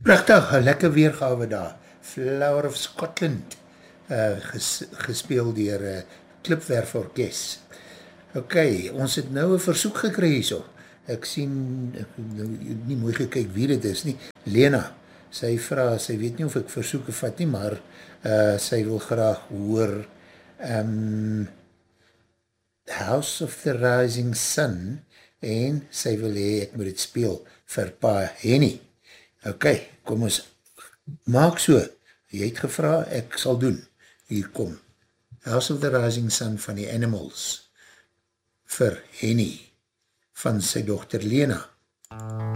Prachtig, een lekker weergawe daar. Flower of Scotland, gespeeld dier Klipwerf Orkest. Ok, ons het nou een versoek gekry so. Ek sien, ek nou nie mooi gekyk wie dit is nie. Lena, sy vraag, sy weet nie of ek versoeken vat nie, maar sy wil graag hoor House of the Rising Sun en sy wil hee, ek moet het speel vir Pa Henny. Ok, kom ons maak so, jy het gevra, ek sal doen. Hier kom, House of the Rising Sun van die Animals vir Henny van sy dochter Lena.